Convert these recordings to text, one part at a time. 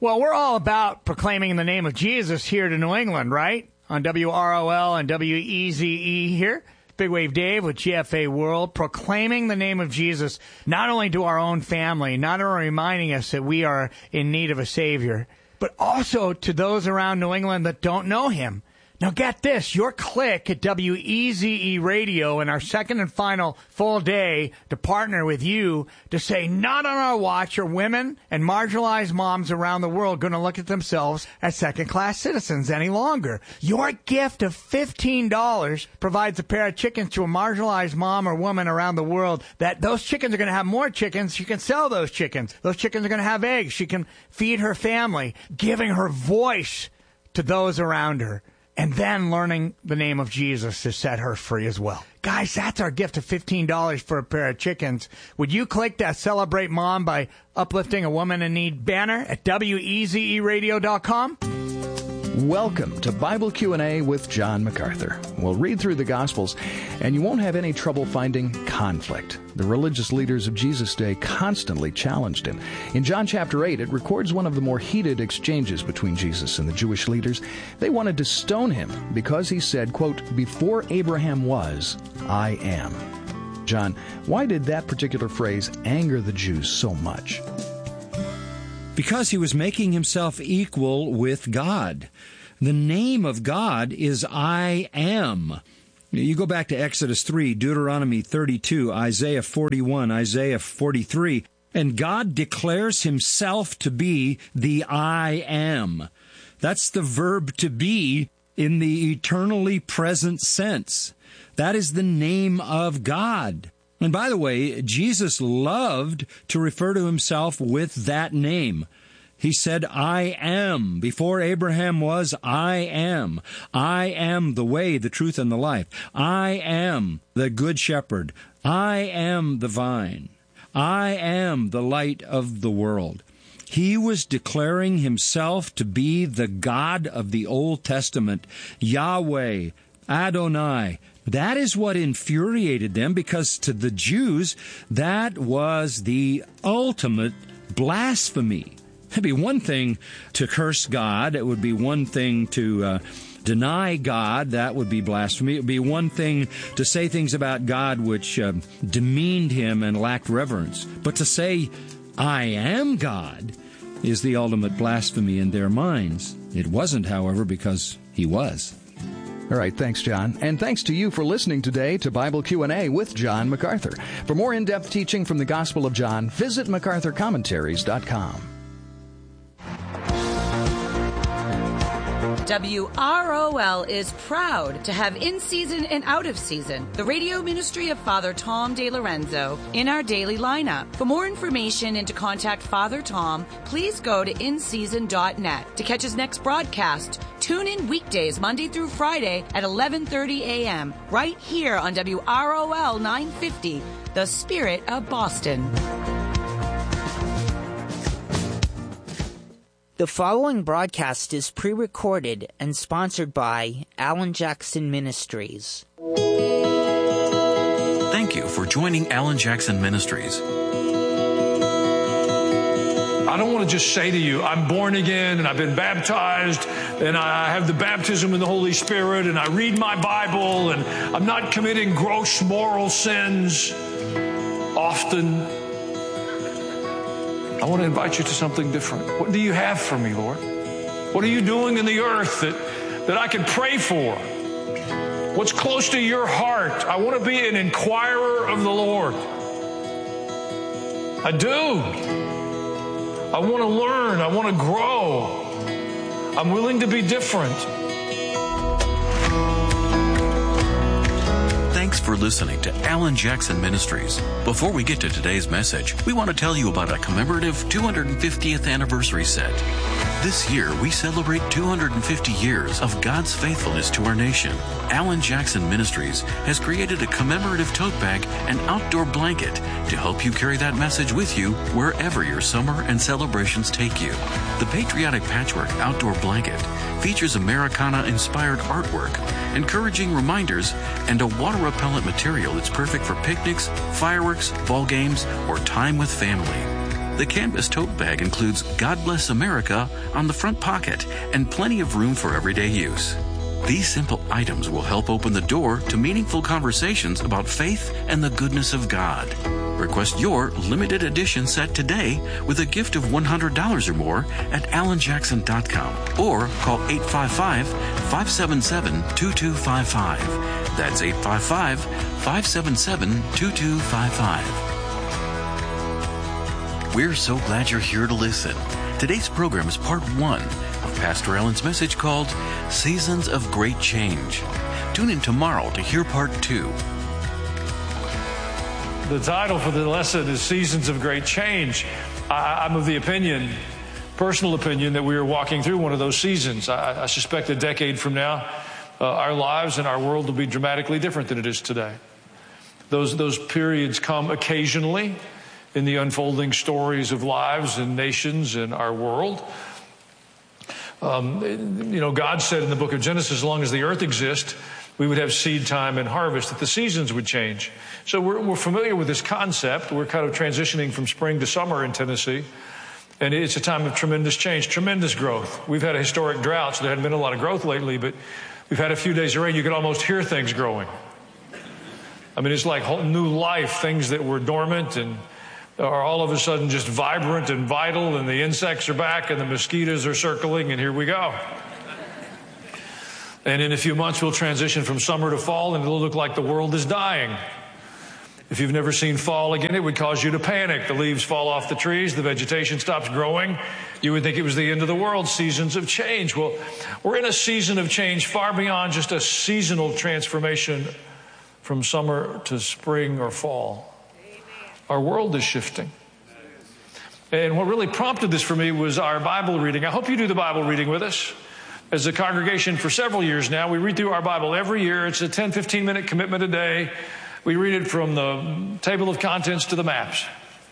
Well, we're all about proclaiming the name of Jesus here to New England, right? On WROL and WEZE here. Big Wave Dave with GFA World, proclaiming the name of Jesus, not only to our own family, not only reminding us that we are in need of a Savior, but also to those around New England that don't know him. Now get this, your click at WEZE Radio in our second and final full day to partner with you to say, not on our watch are women and marginalized moms around the world going to look at themselves as second-class citizens any longer. Your gift of $15 provides a pair of chickens to a marginalized mom or woman around the world that those chickens are going to have more chickens. She can sell those chickens. Those chickens are going to have eggs. She can feed her family, giving her voice to those around her. And then learning the name of Jesus to set her free as well. Guys, that's our gift of $15 for a pair of chickens. Would you click that Celebrate Mom by Uplifting a Woman in Need banner at WEZEradio.com? Welcome to Bible Q&A with John MacArthur. We'll read through the Gospels, and you won't have any trouble finding conflict. The religious leaders of Jesus' day constantly challenged him. In John chapter 8, it records one of the more heated exchanges between Jesus and the Jewish leaders. They wanted to stone him because he said, quote, "Before Abraham was, I am." John, why did that particular phrase anger the Jews so much? Because he was making himself equal with God. The name of God is I Am. You go back to Exodus 3, Deuteronomy 32, Isaiah 41, Isaiah 43, and God declares himself to be the I Am. That's the verb to be in the eternally present sense. That is the name of God. And by the way, Jesus loved to refer to himself with that name. He said, I am. Before Abraham was, I am. I am the way, the truth, and the life. I am the good shepherd. I am the vine. I am the light of the world. He was declaring himself to be the God of the Old Testament, Yahweh, Adonai. That is what infuriated them, because to the Jews, that was the ultimate blasphemy. It'd be one thing to curse God. It would be one thing to deny God. That would be blasphemy. It would be one thing to say things about God which demeaned him and lacked reverence. But to say, I am God, is the ultimate blasphemy in their minds. It wasn't, however, because he was. All right, thanks, John. And thanks to you for listening today to Bible Q&A with John MacArthur. For more in-depth teaching from the Gospel of John, visit MacArthurCommentaries.com. WROL is proud to have in-season and out-of-season the radio ministry of Father Tom DeLorenzo in our daily lineup. For more information and to contact Father Tom, please go to inseason.net. To catch his next broadcast, tune in weekdays Monday through Friday at 11:30 a.m. right here on WROL 950, the Spirit of Boston. The following broadcast is pre-recorded and sponsored by Alan Jackson Ministries. Thank you for joining Alan Jackson Ministries. I don't want to just say to you, I'm born again and I've been baptized and I have the baptism in the Holy Spirit and I read my Bible and I'm not committing gross moral sins often. I want to invite you to something different. What do you have for me, Lord? What are you doing in the earth that I can pray for? What's close to your heart? I want to be an inquirer of the Lord. I do. I want to learn. I want to grow. I'm willing to be different. Thanks for listening to Alan Jackson Ministries. Before we get to today's message, we want to tell you about a commemorative 250th anniversary set. This year, we celebrate 250 years of God's faithfulness to our nation. Alan Jackson Ministries has created a commemorative tote bag and outdoor blanket to help you carry that message with you wherever your summer and celebrations take you. The Patriotic Patchwork Outdoor Blanket features Americana-inspired artwork, encouraging reminders, and a water-repellent material that's perfect for picnics, fireworks, ball games, or time with family. The canvas tote bag includes God Bless America on the front pocket and plenty of room for everyday use. These simple items will help open the door to meaningful conversations about faith and the goodness of God. Request your limited edition set today with a gift of $100 or more at AlanJackson.com or call 855-577-2255. That's 855-577-2255. We're so glad you're here to listen. Today's program is part 1 of Pastor Alan's message called Seasons of Great Change. Tune in tomorrow to hear part 2. The title for the lesson is Seasons of Great Change. I'm of the opinion, personal opinion, that we are walking through one of those seasons. I suspect a decade from now, our lives and our world will be dramatically different than it is today. Those periods come occasionally in the unfolding stories of lives and nations in our world. God said in the book of Genesis, as long as the earth exists, we would have seed time and harvest, that the seasons would change. So we're familiar with this concept. We're kind of transitioning from spring to summer in Tennessee. And it's a time of tremendous change, tremendous growth. We've had a historic drought, so there hadn't been a lot of growth lately, but we've had a few days of rain. You can almost hear things growing. I mean, it's like whole new life, things that were dormant and are all of a sudden just vibrant and vital, and the insects are back and the mosquitoes are circling, and here we go. And in a few months, we'll transition from summer to fall, and it'll look like the world is dying. If you've never seen fall again, it would cause you to panic. The leaves fall off the trees, the vegetation stops growing. You would think it was the end of the world, seasons of change. Well, we're in a season of change far beyond just a seasonal transformation from summer to spring or fall. Our world is shifting. And what really prompted this for me was our Bible reading. I hope you do the Bible reading with us. As a congregation for several years now, we read through our Bible every year. It's a 10, 15-minute commitment a day. We read it from the table of contents to the maps.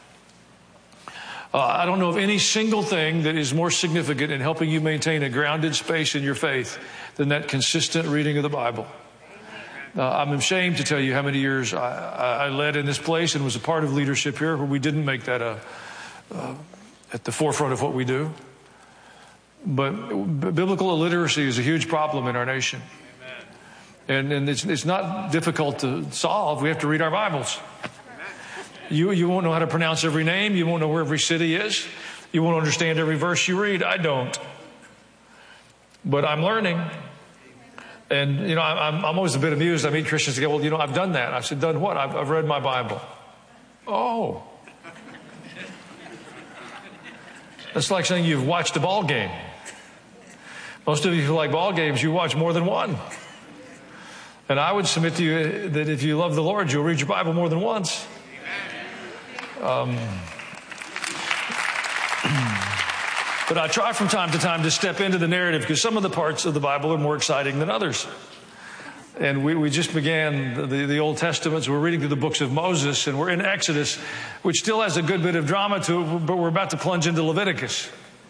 I don't know of any single thing that is more significant in helping you maintain a grounded space in your faith than that consistent reading of the Bible. I'm ashamed to tell you how many years I led in this place and was a part of leadership here where we didn't make that at the forefront of what we do. But biblical illiteracy is a huge problem in our nation. And it's not difficult to solve. We have to read our Bibles. You won't know how to pronounce every name. You won't know where every city is. You won't understand every verse you read. I don't. But I'm learning. And, I'm always a bit amused. I meet Christians who go, well, I've done that. I said, done what? I've read my Bible. Oh. That's like saying you've watched a ball game. Most of you who like ball games, you watch more than one. And I would submit to you that if you love the Lord, you'll read your Bible more than once. But I try from time to time to step into the narrative because some of the parts of the Bible are more exciting than others. And we just began the Old Testament, so we're reading through the books of Moses, and we're in Exodus, which still has a good bit of drama to it, but we're about to plunge into Leviticus.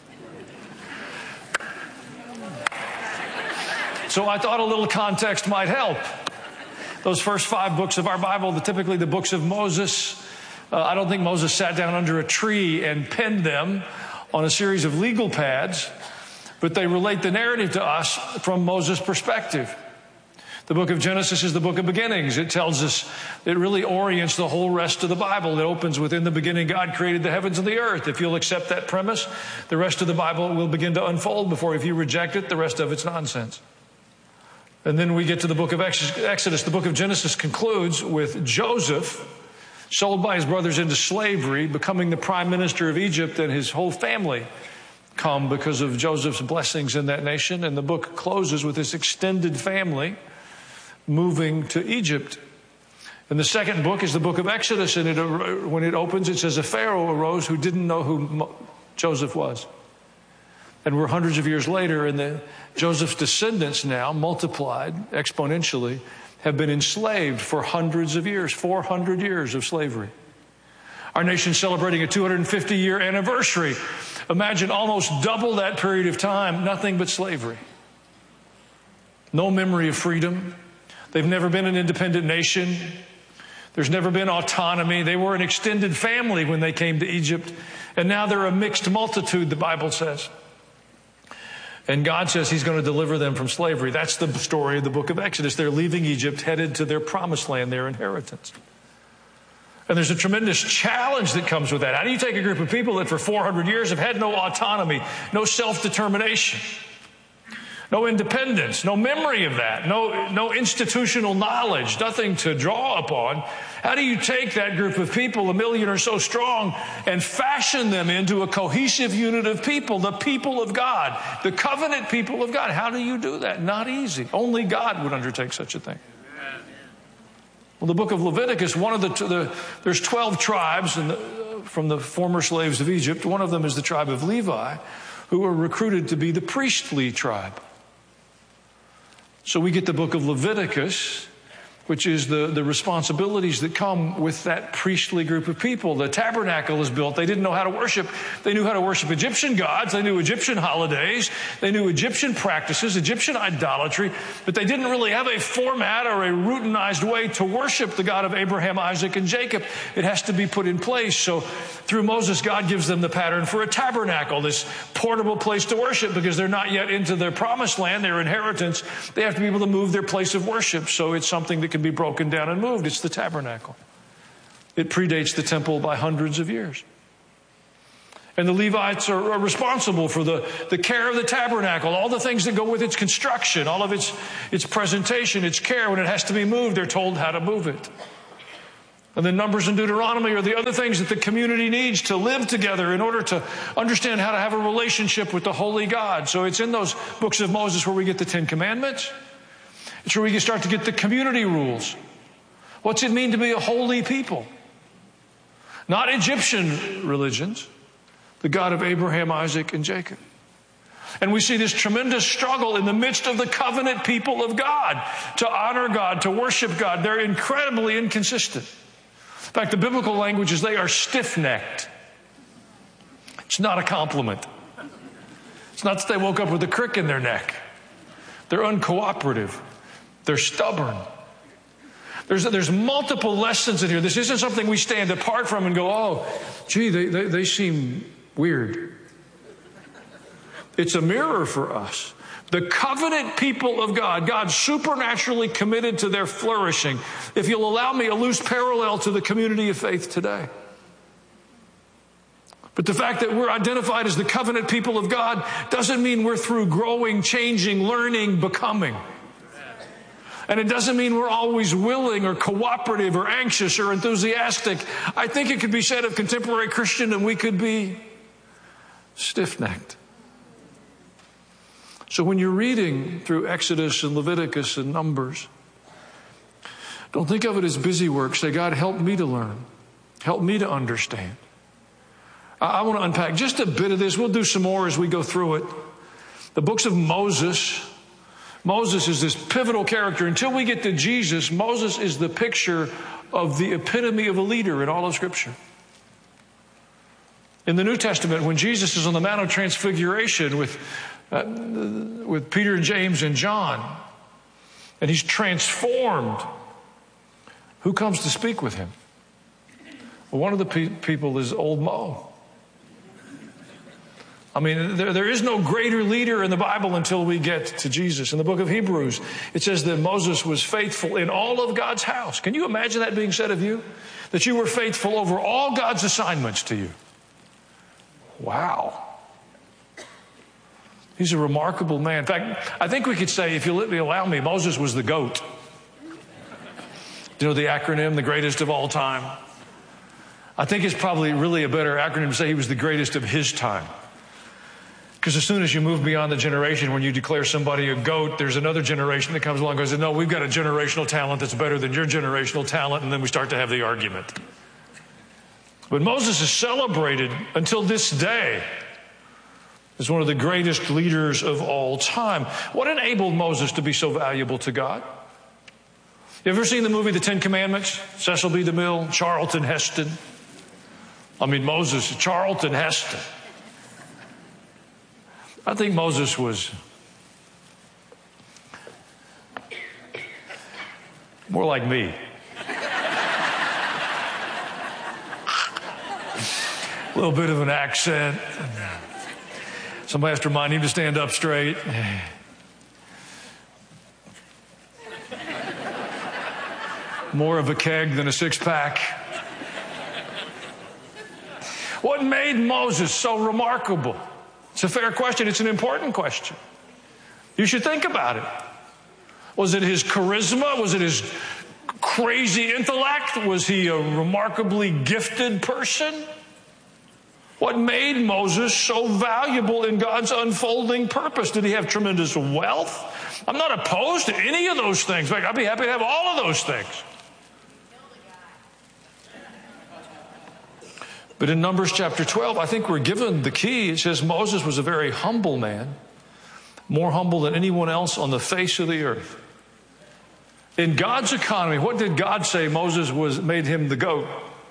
So I thought a little context might help. Those first 5 books of our Bible, typically the books of Moses, I don't think Moses sat down under a tree and penned them on a series of legal pads, but they relate the narrative to us from Moses' perspective. The book of Genesis is the book of beginnings. It tells us, it really orients the whole rest of the Bible. It opens with, in the beginning, God created the heavens and the earth. If you'll accept that premise, the rest of the Bible will begin to unfold before. If you reject it, the rest of it's nonsense. And then we get to the book of Exodus. The book of Genesis concludes with Joseph, sold by his brothers into slavery, becoming the prime minister of Egypt, and his whole family come because of Joseph's blessings in that nation. And the book closes with this extended family moving to Egypt. And the second book is the book of Exodus, and when it opens, it says a Pharaoh arose who didn't know who Joseph was. And we're hundreds of years later, and Joseph's descendants now, multiplied exponentially, have been enslaved for hundreds of years, 400 years of slavery. Our nation's celebrating a 250-year anniversary. Imagine almost double that period of time, nothing but slavery. No memory of freedom. They've never been an independent nation. There's never been autonomy. They were an extended family when they came to Egypt, and now they're a mixed multitude, the Bible says. And God says He's going to deliver them from slavery. That's the story of the book of Exodus. They're leaving Egypt, headed to their promised land, their inheritance. And there's a tremendous challenge that comes with that. How do you take a group of people that for 400 years have had no autonomy, no self-determination, no independence, no memory of that, no institutional knowledge, nothing to draw upon? How do you take that group of people, 1 million or so strong, and fashion them into a cohesive unit of people, the people of God, the covenant people of God? How do you do that? Not easy. Only God would undertake such a thing. Well, the book of Leviticus, one of there's 12 tribes from the former slaves of Egypt. One of them is the tribe of Levi, who were recruited to be the priestly tribe. So we get the book of Leviticus, which is the responsibilities that come with that priestly group of people. The tabernacle is built. They didn't know how to worship. They knew how to worship Egyptian gods. They knew Egyptian holidays. They knew Egyptian practices, Egyptian idolatry, but they didn't really have a format or a routinized way to worship the God of Abraham, Isaac, and Jacob. It has to be put in place. So through Moses, God gives them the pattern for a tabernacle, this portable place to worship, because they're not yet into their promised land, their inheritance. They have to be able to move their place of worship. So it's something that can be broken down and moved. It's the tabernacle. It predates the temple by hundreds of years. And the Levites are responsible for the care of the tabernacle, all the things that go with its construction, all of its presentation, its care. When it has to be moved, they're told how to move it. And then Numbers and Deuteronomy are the other things that the community needs to live together in order to understand how to have a relationship with the holy God. So it's in those books of Moses where we get the Ten Commandments. It's where we can start to get the community rules. What's it mean to be a holy people? Not Egyptian religions, the God of Abraham, Isaac, and Jacob. And we see this tremendous struggle in the midst of the covenant people of God to honor God, to worship God. They're incredibly inconsistent. In fact, the biblical language is they are stiff-necked. It's not a compliment. It's not that they woke up with a crick in their neck. They're uncooperative. They're stubborn. There's multiple lessons in here. This isn't something we stand apart from and go, oh, gee, they seem weird. It's a mirror for us. The covenant people of God, God supernaturally committed to their flourishing. If you'll allow me, a loose parallel to the community of faith today. But the fact that we're identified as the covenant people of God doesn't mean we're through growing, changing, learning, becoming. And it doesn't mean we're always willing or cooperative or anxious or enthusiastic. I think it could be said of contemporary Christian, and we could be stiff-necked. So when you're reading through Exodus and Leviticus and Numbers, don't think of it as busy work. Say, God, help me to learn. Help me to understand. I want to unpack just a bit of this. We'll do some more as we go through it. The books of Moses. Moses is this pivotal character. Until we get to Jesus, Moses is the picture of the epitome of a leader in all of Scripture. In the New Testament, when Jesus is on the Mount of Transfiguration with Peter and James and John, and he's transformed, who comes to speak with him? Well, one of the people is old Mo. I mean, there is no greater leader in the Bible until we get to Jesus. In the book of Hebrews, it says that Moses was faithful in all of God's house. Can you imagine that being said of you? That you were faithful over all God's assignments to you. Wow. He's a remarkable man. In fact, I think we could say, if you'll allow me, Moses was the GOAT. You know the acronym, the greatest of all time? I think it's probably really a better acronym to say he was the greatest of his time. Because as soon as you move beyond the generation, when you declare somebody a GOAT, there's another generation that comes along and goes, no, we've got a generational talent that's better than your generational talent, and then we start to have the argument. But Moses is celebrated until this day as one of the greatest leaders of all time. What enabled Moses to be so valuable to God? You ever seen the movie The Ten Commandments? Cecil B. DeMille, Charlton Heston. Moses, Charlton Heston. I think Moses was more like me. A little bit of an accent. Somebody has to remind him to stand up straight. More of a keg than a six-pack. What made Moses so remarkable? It's a fair question. It's an important question. You should think about it. Was it his charisma? Was it his crazy intellect? Was he a remarkably gifted person? What made Moses so valuable in God's unfolding purpose? Did he have tremendous wealth? I'm not opposed to any of those things. In fact, I'd be happy to have all of those things. But in Numbers chapter 12, I think we're given the key. It says Moses was a very humble man, more humble than anyone else on the face of the earth. In God's economy, what did God say Moses made him the goat?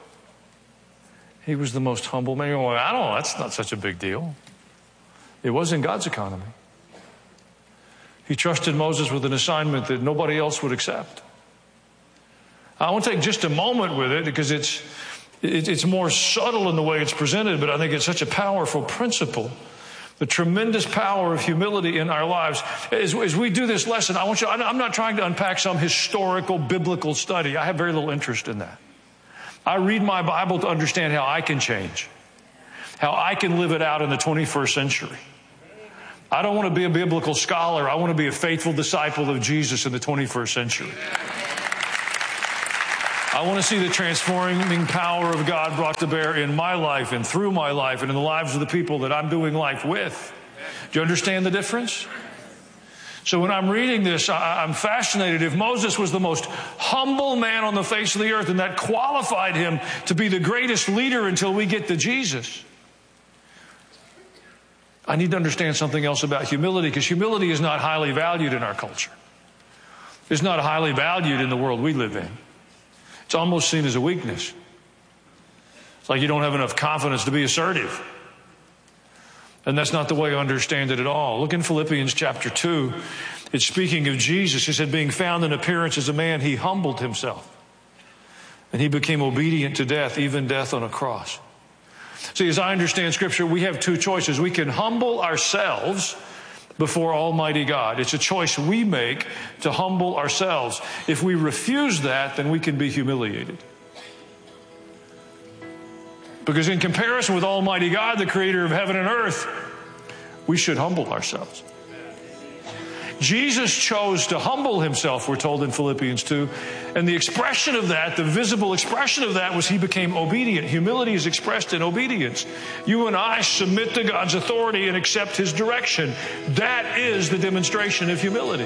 He was the most humble man. Well, I don't know, that's not such a big deal. It was in God's economy. He trusted Moses with an assignment that nobody else would accept. I want to take just a moment with it because it's more subtle in the way it's presented, but I think it's such a powerful principle. The tremendous power of humility in our lives. As we do this lesson, I'm not trying to unpack some historical biblical study. I have very little interest in that. I read my Bible to understand how I can change, how I can live it out in the 21st century. I don't want to be a biblical scholar. I want to be a faithful disciple of Jesus in the 21st century. I want to see the transforming power of God brought to bear in my life and through my life and in the lives of the people that I'm doing life with. Do you understand the difference? So when I'm reading this, I'm fascinated. If Moses was the most humble man on the face of the earth, and that qualified him to be the greatest leader until we get to Jesus, I need to understand something else about humility, because humility is not highly valued in our culture. It's not highly valued in the world we live in. It's almost seen as a weakness. It's like you don't have enough confidence to be assertive. And that's not the way I understand it at all. Look in Philippians chapter 2. It's speaking of Jesus. He said, being found in appearance as a man, he humbled himself. And he became obedient to death, even death on a cross. See, as I understand Scripture, we have two choices. We can humble ourselves before Almighty God. It's a choice we make to humble ourselves. If we refuse that, then we can be humiliated. Because in comparison with Almighty God, the creator of heaven and earth, we should humble ourselves. Jesus chose to humble himself, we're told in Philippians 2. And the expression of that, the visible expression of that, was he became obedient. Humility is expressed in obedience. You and I submit to God's authority and accept his direction. That is the demonstration of humility.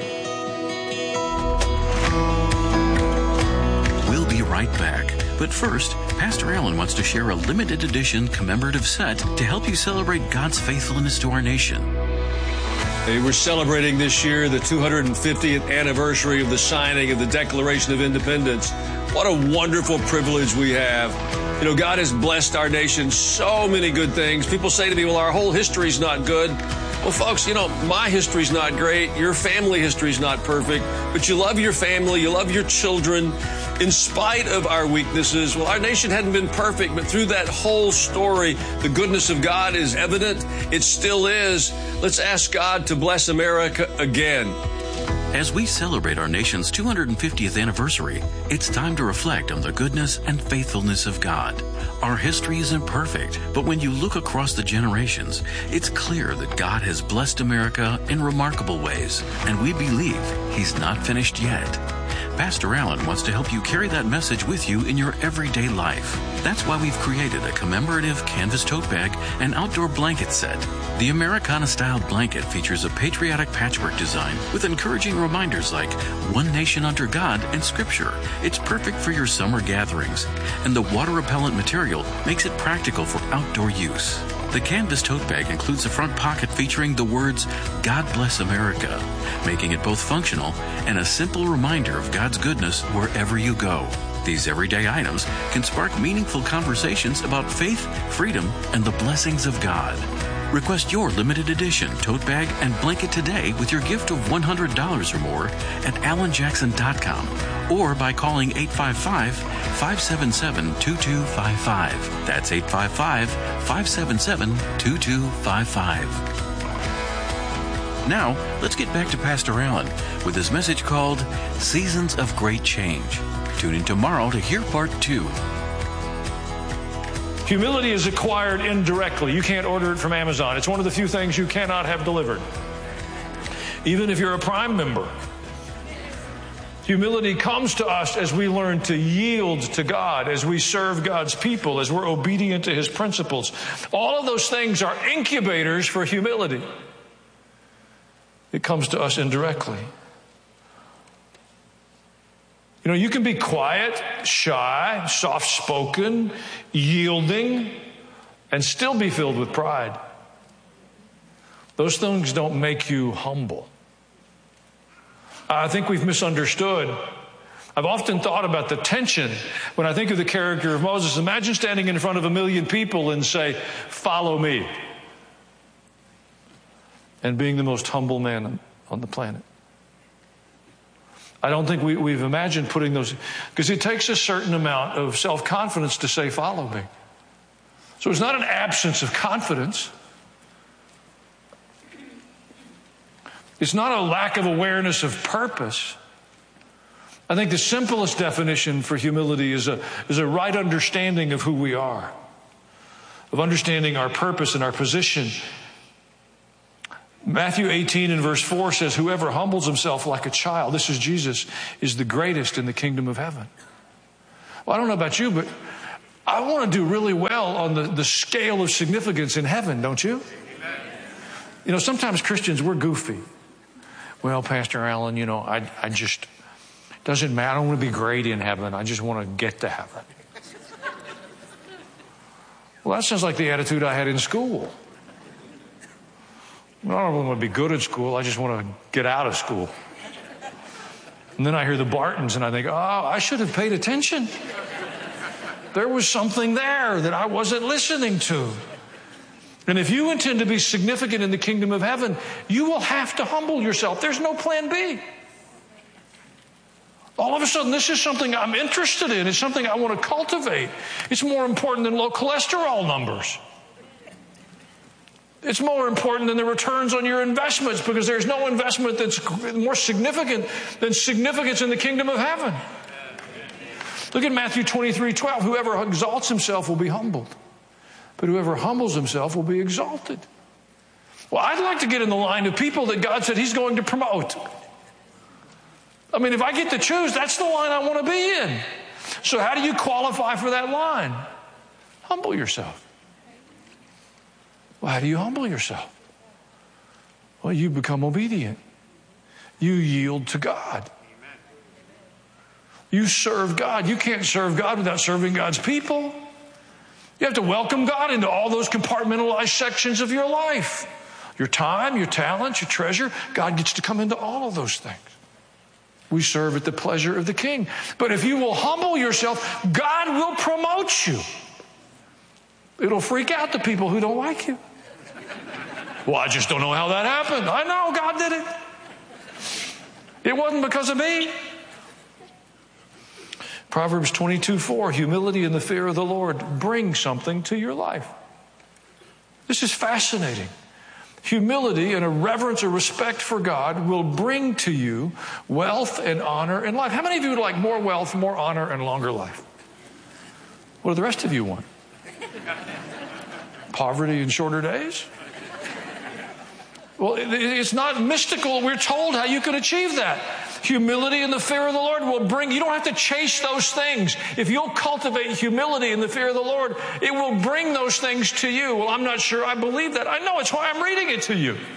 We'll be right back. But first, Pastor Allen wants to share a limited edition commemorative set to help you celebrate God's faithfulness to our nation. Hey, we're celebrating this year the 250th anniversary of the signing of the Declaration of Independence. What a wonderful privilege we have. You know, God has blessed our nation so many good things. People say to me, well, our whole history's not good. Well, folks, you know, my history's not great. Your family history's not perfect. But you love your family. You love your children. In spite of our weaknesses, well, our nation hadn't been perfect, but through that whole story, the goodness of God is evident. It still is. Let's ask God to bless America again. As we celebrate our nation's 250th anniversary, it's time to reflect on the goodness and faithfulness of God. Our history isn't perfect, but when you look across the generations, it's clear that God has blessed America in remarkable ways, and we believe He's not finished yet. Pastor Allen wants to help you carry that message with you in your everyday life. That's why we've created a commemorative canvas tote bag and outdoor blanket set. The Americana-style blanket features a patriotic patchwork design with encouraging reminders like one nation under God and Scripture. It's perfect for your summer gatherings, and the water-repellent material makes it practical for outdoor use. The canvas tote bag includes a front pocket featuring the words, God Bless America, making it both functional and a simple reminder of God's goodness wherever you go. These everyday items can spark meaningful conversations about faith, freedom, and the blessings of God. Request your limited edition tote bag and blanket today with your gift of $100 or more at AlanJackson.com or by calling 855-577-2255. That's 855-577-2255. Now, let's get back to Pastor Allen with his message called Seasons of Great Change. Tune in tomorrow to hear part 2. Humility is acquired indirectly. You can't order it from Amazon. It's one of the few things you cannot have delivered, even if you're a Prime member. Humility comes to us as we learn to yield to God, as we serve God's people, as we're obedient to His principles. All of those things are incubators for humility. It comes to us indirectly. You know, you can be quiet, shy, soft-spoken, yielding, and still be filled with pride. Those things don't make you humble. I think we've misunderstood. I've often thought about the tension when I think of the character of Moses. Imagine standing in front of 1 million people and say, "Follow me," and being the most humble man on the planet. I don't think we've imagined putting those, because it takes a certain amount of self-confidence to say, "Follow me." So it's not an absence of confidence. It's not a lack of awareness of purpose. I think the simplest definition for humility is a right understanding of who we are, of understanding our purpose and our position. Matthew 18 and verse 4 says, "Whoever humbles himself like a child," this is Jesus, "is the greatest in the kingdom of heaven." Well, I don't know about you, but I want to do really well on the scale of significance in heaven, don't you? Amen. You know, sometimes Christians, we're goofy. "Well, Pastor Allen, you know, I just, doesn't matter. I don't want to be great in heaven. I just want to get to heaven." Well, that sounds like the attitude I had in school. I don't want to be good at school. I just want to get out of school. And then I hear the Bartons and I think, "Oh, I should have paid attention. There was something there that I wasn't listening to." And if you intend to be significant in the kingdom of heaven, you will have to humble yourself. There's no plan B. All of a sudden, this is something I'm interested in. It's something I want to cultivate. It's more important than low cholesterol numbers. It's more important than the returns on your investments, because there's no investment that's more significant than significance in the kingdom of heaven. Look at Matthew 23:12. "Whoever exalts himself will be humbled, but whoever humbles himself will be exalted." Well, I'd like to get in the line of people that God said He's going to promote. I mean, if I get to choose, that's the line I want to be in. So how do you qualify for that line? Humble yourself. Well, how do you humble yourself? Well, you become obedient. You yield to God. You serve God. You can't serve God without serving God's people. You have to welcome God into all those compartmentalized sections of your life. Your time, your talents, your treasure. God gets to come into all of those things. We serve at the pleasure of the King. But if you will humble yourself, God will promote you. It'll freak out the people who don't like you. "Well, I just don't know how that happened." I know, God did it. It wasn't because of me. Proverbs 22:4, "Humility and the fear of the Lord bring something to your life." This is fascinating. Humility and a reverence or respect for God will bring to you wealth and honor and life. How many of you would like more wealth, more honor, and longer life? What do the rest of you want? Poverty and shorter days? Well, it's not mystical. We're told how you can achieve that. Humility and the fear of the Lord will bring, you don't have to chase those things. If you'll cultivate humility and the fear of the Lord, it will bring those things to you. Well, I'm not sure I believe that. I know, it's why I'm reading it to you.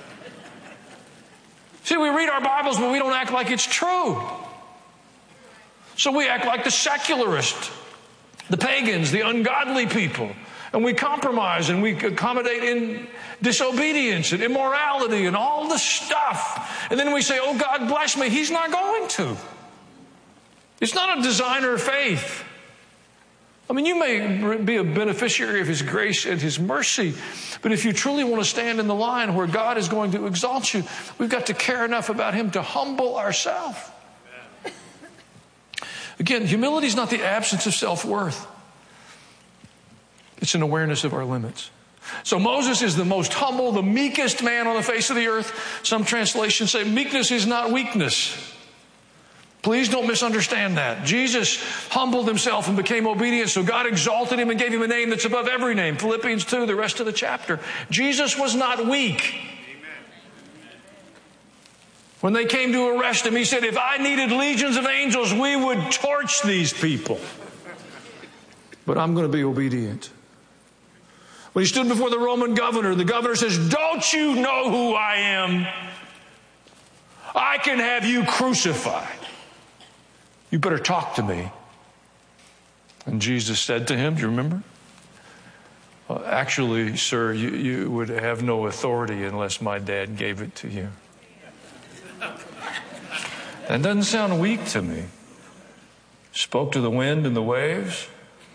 See, we read our Bibles, but we don't act like it's true. So we act like the secularists, the pagans, the ungodly people. And we compromise and we accommodate in disobedience and immorality and all the stuff. And then we say, "Oh, God bless me." He's not going to. It's not a designer faith. I mean, you may be a beneficiary of His grace and His mercy, but if you truly want to stand in the line where God is going to exalt you, we've got to care enough about Him to humble ourselves. Again, humility is not the absence of self-worth. It's an awareness of our limits. So Moses is the most humble, the meekest man on the face of the earth. Some translations say meekness is not weakness. Please don't misunderstand that. Jesus humbled Himself and became obedient, so God exalted Him and gave Him a name that's above every name. Philippians 2, the rest of the chapter. Jesus was not weak. When they came to arrest Him, He said, if I needed legions of angels, we would torch these people. But I'm going to be obedient. When He stood before the Roman governor, the governor says, don't you know who I am? I can have you crucified. You better talk to me. And Jesus said to him, do you remember? Actually, sir, you would have no authority unless my dad gave it to you. That doesn't sound weak to me. Spoke to the wind and the waves.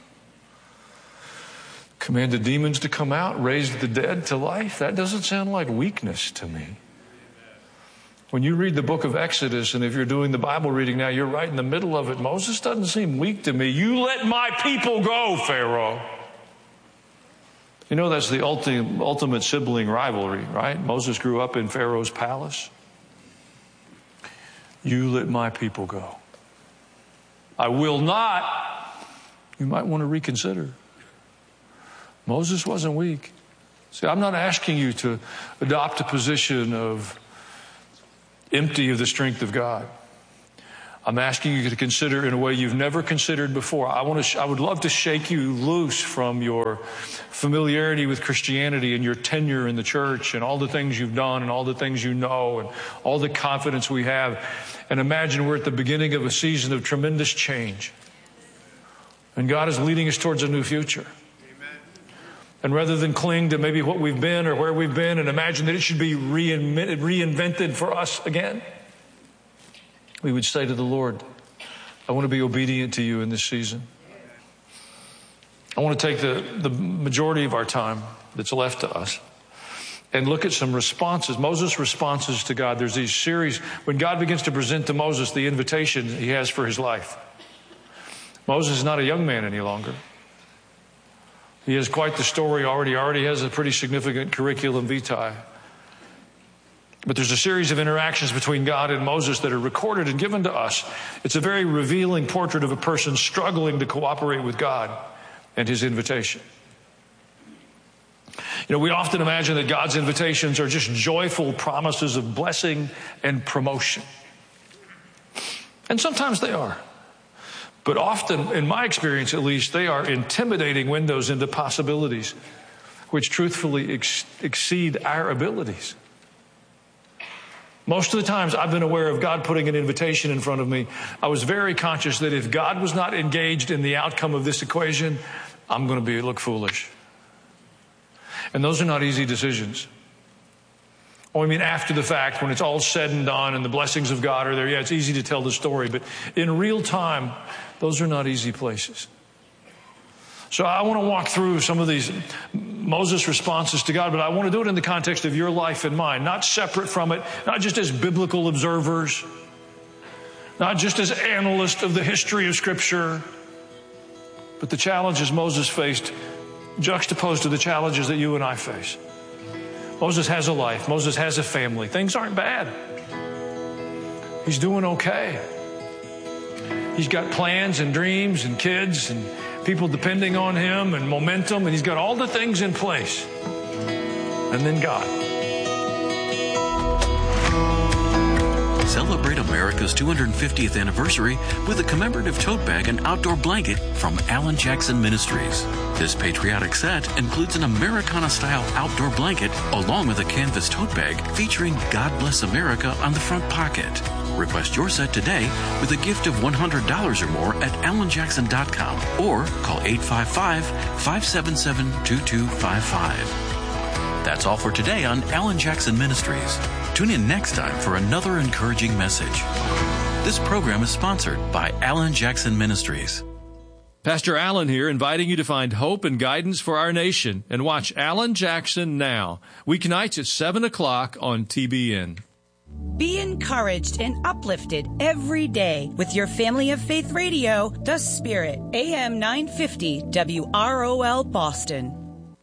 Commanded demons to come out, raised the dead to life. That doesn't sound like weakness to me. When you read the book of Exodus, and if you're doing the Bible reading now, you're right in the middle of it. Moses doesn't seem weak to me. You let my people go, Pharaoh. You know that's the ultimate sibling rivalry, right? Moses grew up in Pharaoh's palace. You let my people go. I will not. You might want to reconsider. Moses wasn't weak. See, I'm not asking you to adopt a position of empty of the strength of God. I'm asking you to consider in a way you've never considered before. I would love to shake you loose from your familiarity with Christianity and your tenure in the church and all the things you've done and all the things you know and all the confidence we have. And imagine we're at the beginning of a season of tremendous change. And God is leading us towards a new future. And rather than cling to maybe what we've been or where we've been and imagine that it should be reinvented for us again, we would say to the Lord, I want to be obedient to you in this season. I want to take the majority of our time that's left to us and look at some responses, Moses' responses to God. There's these series, when God begins to present to Moses the invitation He has for his life. Moses is not a young man any longer. He has quite the story already. Already has a pretty significant curriculum vitae. But there's a series of interactions between God and Moses that are recorded and given to us. It's a very revealing portrait of a person struggling to cooperate with God and His invitation. You know, we often imagine that God's invitations are just joyful promises of blessing and promotion. And sometimes they are. But often, in my experience at least, they are intimidating windows into possibilities which truthfully exceed our abilities. Most of the times I've been aware of God putting an invitation in front of me. I was very conscious that if God was not engaged in the outcome of this equation, I'm going to look foolish. And those are not easy decisions. Oh, I mean, after the fact, when it's all said and done and the blessings of God are there, yeah, it's easy to tell the story. But in real time, those are not easy places. So I want to walk through some of these Moses' responses to God, but I want to do it in the context of your life and mine, not separate from it, not just as biblical observers, not just as analysts of the history of Scripture, but the challenges Moses faced juxtaposed to the challenges that you and I face. Moses has a life. Moses has a family. Things aren't bad. He's doing okay. He's got plans and dreams and kids and people depending on him and momentum, and he's got all the things in place. And then God. Celebrate America's 250th anniversary with a commemorative tote bag and outdoor blanket from Alan Jackson Ministries. This patriotic set includes an Americana-style outdoor blanket along with a canvas tote bag featuring God Bless America on the front pocket. Request your set today with a gift of $100 or more at alanjackson.com or call 855-577-2255. That's all for today on Alan Jackson Ministries. Tune in next time for another encouraging message. This program is sponsored by Alan Jackson Ministries. Pastor Alan here, inviting you to find hope and guidance for our nation and watch Alan Jackson Now, weeknights at 7 o'clock on TBN. Be encouraged and uplifted every day with your Family of Faith radio, The Spirit, AM 950 WROL Boston.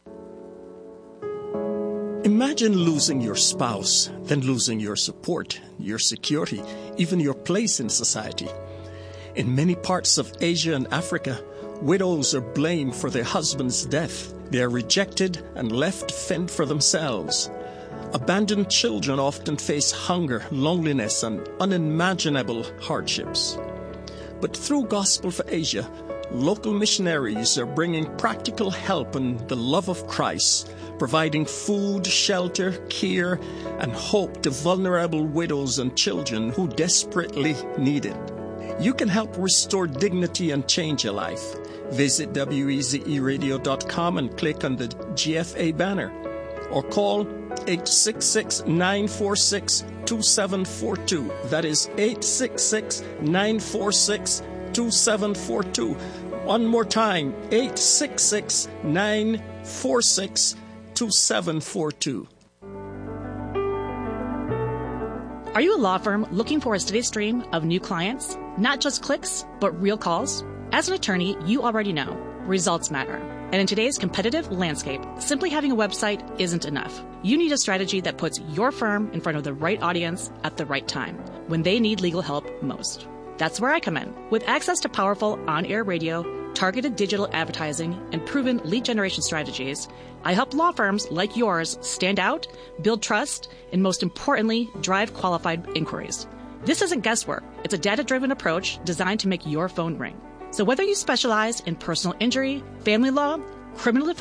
Imagine losing your spouse, then losing your support, your security, even your place in society. In many parts of Asia and Africa, widows are blamed for their husband's death. They are rejected and left to fend for themselves. Abandoned children often face hunger, loneliness, and unimaginable hardships. But through Gospel for Asia, local missionaries are bringing practical help and the love of Christ, providing food, shelter, care, and hope to vulnerable widows and children who desperately need it. You can help restore dignity and change a life. Visit WEZEradio.com and click on the GFA banner, or call 866-946-2742. That is 866-946-2742. One more time, 866-946-2742. Are you a law firm looking for a steady stream of new clients? Not just clicks, but real calls? As an attorney, you already know results matter. And in today's competitive landscape, simply having a website isn't enough. You need a strategy that puts your firm in front of the right audience at the right time, when they need legal help most. That's where I come in. With access to powerful on-air radio, targeted digital advertising, and proven lead generation strategies, I help law firms like yours stand out, build trust, and most importantly, drive qualified inquiries. This isn't guesswork. It's a data-driven approach designed to make your phone ring. So whether you specialize in personal injury, family law, criminal